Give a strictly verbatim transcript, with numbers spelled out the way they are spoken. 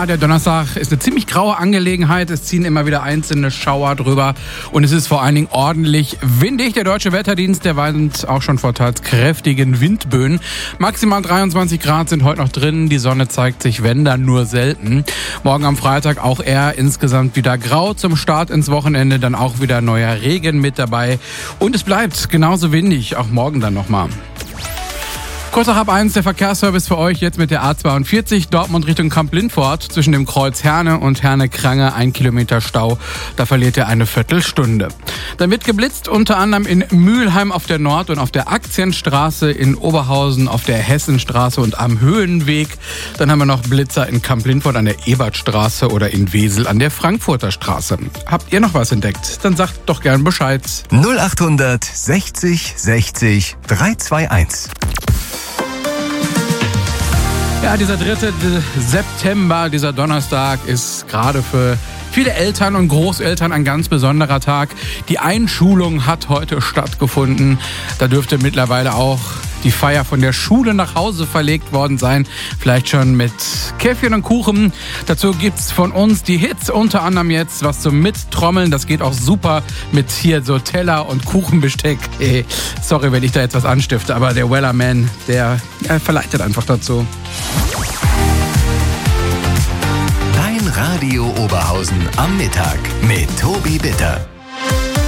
Ja, der Donnerstag ist eine ziemlich graue Angelegenheit. Es ziehen immer wieder einzelne Schauer drüber und es ist vor allen Dingen ordentlich windig. Der Deutsche Wetterdienst, der warnt auch schon vor teils kräftigen Windböen. Maximal dreiundzwanzig Grad sind heute noch drin. Die Sonne zeigt sich, wenn dann, nur selten. Morgen am Freitag auch eher insgesamt wieder grau. Zum Start ins Wochenende dann auch wieder neuer Regen mit dabei. Und es bleibt genauso windig, auch morgen dann nochmal. Kurz nach halb eins der Verkehrsservice für euch jetzt mit der A zweiundvierzig Dortmund Richtung Kamp-Lindfort zwischen dem Kreuz Herne und Herne-Krange ein Kilometer Stau. Da verliert ihr eine Viertelstunde. Dann wird geblitzt unter anderem in Mülheim auf der Nord- und auf der Aktienstraße, in Oberhausen auf der Hessenstraße und am Höhenweg. Dann haben wir noch Blitzer in Kamp-Lindfort an der Ebertstraße oder in Wesel an der Frankfurter Straße. Habt ihr noch was entdeckt? Dann sagt doch gern Bescheid. null acht sechzig sechzig drei zwei eins. Ja, dieser dritte September, dieser Donnerstag ist gerade für viele Eltern und Großeltern ein ganz besonderer Tag. Die Einschulung hat heute stattgefunden. Da dürfte mittlerweile auch die Feier von der Schule nach Hause verlegt worden sein. Vielleicht schon mit Käffchen und Kuchen. Dazu gibt's von uns die Hits, unter anderem jetzt was zum Mittrommeln. Das geht auch super mit hier so Teller und Kuchenbesteck. Hey, sorry, wenn ich da jetzt was anstifte, aber der Wellerman, der äh, verleitet einfach dazu. Dein Radio Oberhausen am Mittag mit Tobi Bitter.